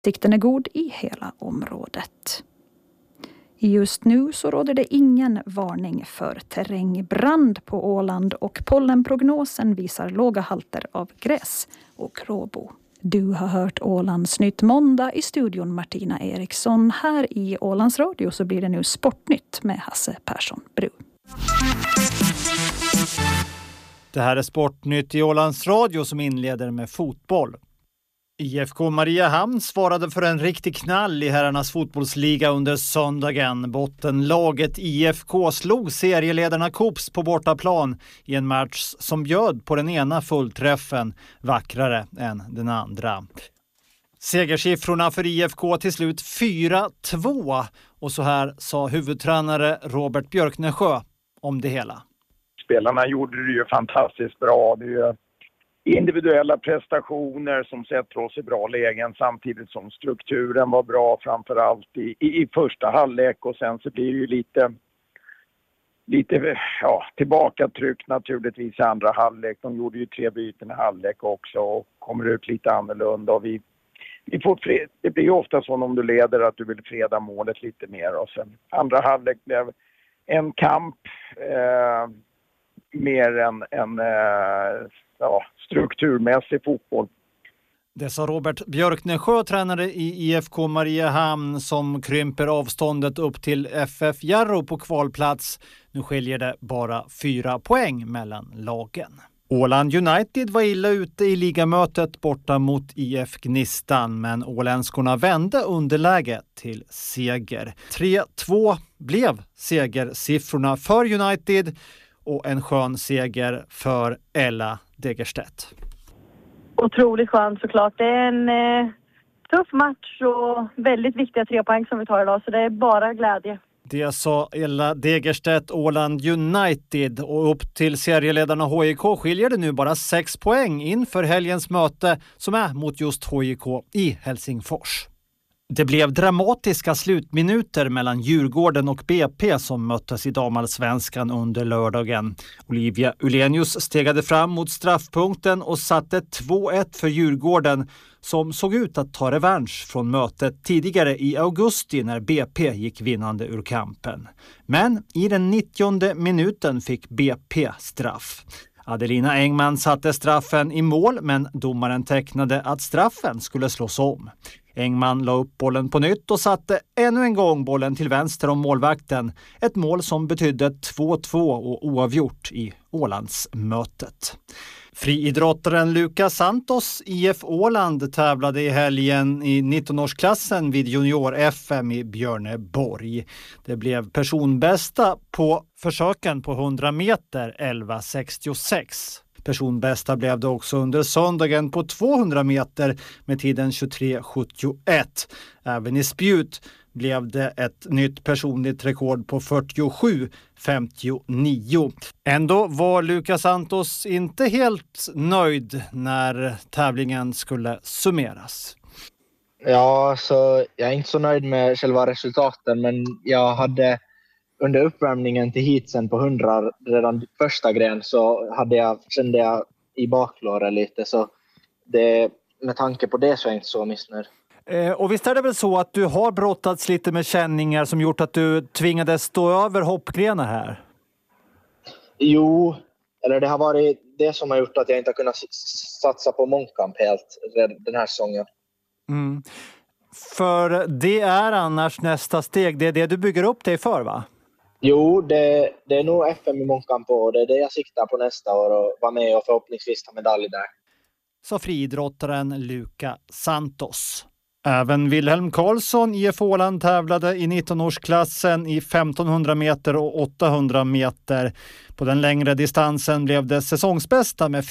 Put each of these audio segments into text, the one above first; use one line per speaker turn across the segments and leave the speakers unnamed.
Sikten är god i hela området. Just nu så råder det ingen varning för terrängbrand på Åland och pollenprognosen visar låga halter av gräs och gråbo. Du har hört Ålandsnytt måndag i studion Martina Eriksson. Här i Ålands Radio så blir det nu Sportnytt med Hasse Persson Bru.
Det här är Sportnytt i Ålands Radio som inleder med fotboll. IFK Mariehamn svarade för en riktig knall i herrarnas fotbollsliga under söndagen. Bottenlaget IFK slog serieledarna Kops på bortaplan i en match som bjöd på den ena fullträffen vackrare än den andra. Segersiffrorna för IFK till slut 4-2 och så här sa huvudtränare Robert Björknesjö om det hela.
Spelarna gjorde det ju fantastiskt bra. Det är ju individuella prestationer som sätter oss i bra lägen samtidigt som strukturen var bra framförallt i första halvlek och sen så blir det ju lite tillbakatryck naturligtvis i andra halvlek. De gjorde ju 3 byten i halvlek också och kommer ut lite annorlunda och vi får det blir ju ofta så om du leder att du vill freda målet lite mer och sen andra halvlek blev en kamp mer än strukturmässig fotboll.
Det sa Robert Björknesjö, tränare i IFK Mariehamn som krymper avståndet upp till FF Jarro på kvalplats. Nu skiljer det bara 4 poäng mellan lagen. Åland United var illa ute i ligamötet borta mot IF Gnistan men åländskorna vände underläge till seger. 3-2 blev segersiffrorna för United och en skön seger för Ella Degerstedt.
Otroligt skönt såklart. Det är en tuff match och väldigt viktiga 3 poäng som vi tar idag så det är bara glädje.
Det sa Ella Degerstedt, Åland United och upp till serieledarna HIK skiljer det nu bara 6 poäng inför helgens möte som är mot just HIK i Helsingfors. Det blev dramatiska slutminuter mellan Djurgården och BP som möttes i damallsvenskan under lördagen. Olivia Ulenius stegade fram mot straffpunkten och satte 2-1 för Djurgården som såg ut att ta revansch från mötet tidigare i augusti när BP gick vinnande ur kampen. Men i den 90:e minuten fick BP straff. Adelina Engman satte straffen i mål men domaren tecknade att straffen skulle slås om. Engman la upp bollen på nytt och satte ännu en gång bollen till vänster om målvakten. Ett mål som betydde 2-2 och oavgjort i Ålandsmötet. Friidrottaren Lucas Santos, IF Åland, tävlade i helgen i 19-årsklassen vid junior-FM i Björneborg. Det blev personbästa på försöken på 100 meter 11.66. Personbästa blev det också under söndagen på 200 meter med tiden 23.71. Även i spjut blev det ett nytt personligt rekord på 47.59. Ändå var Lucas Santos inte helt nöjd när tävlingen skulle summeras.
Ja, så jag är inte så nöjd med själva resultaten men jag hade under uppvärmningen till heatsen på 100 redan första gren så kände jag i baklåret lite så med tanke på det så är jag inte så missnöjd.
Och visst är det väl så att du har brottats lite med känningar som gjort att du tvingades stå över hoppgrenar här? Jo, eller det har varit det som har gjort att jag inte har kunnat satsa på mångkamp helt den här säsongen. Mm. För det är annars nästa steg, det är det du bygger upp dig för va?
Jo, det är nog FM i mångkamp och det är det jag siktar på nästa år och vara med och förhoppningsvis ta medalj där.
Så friidrottaren Luca Santos. Även Wilhelm Karlsson, IF Åland, tävlade i 19-årsklassen i 1500 meter och 800 meter. På den längre distansen blev det säsongsbästa med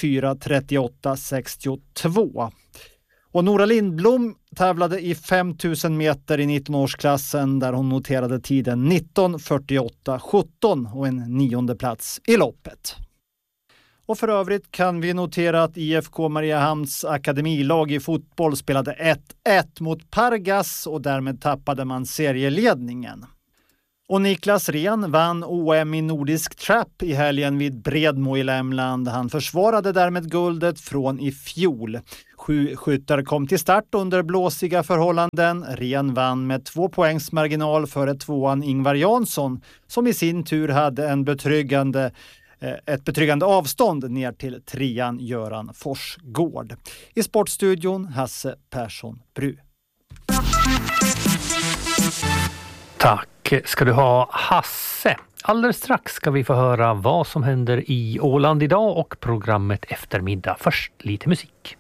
4.38.62. Och Nora Lindblom tävlade i 5000 meter i 19-årsklassen där hon noterade tiden 19.48.17 och en 9:e plats i loppet. Och för övrigt kan vi notera att IFK Mariehamns akademilag i fotboll spelade 1-1 mot Pargas och därmed tappade man serieledningen. Och Niklas Ren vann OM i nordisk trap i helgen vid Bredmo i Lämland. Han försvarade därmed guldet från i fjol. 7 skyttar kom till start under blåsiga förhållanden. Ren vann med 2 poängs marginal före 2:an Ingvar Jansson, som i sin tur hade ett betryggande avstånd ner till 3:an Göran Forsgård. I sportstudion Hasse Persson Bru.
Tack ska du ha, Hasse. Alldeles strax ska vi få höra vad som händer i Åland idag och programmet eftermiddag. Först lite musik.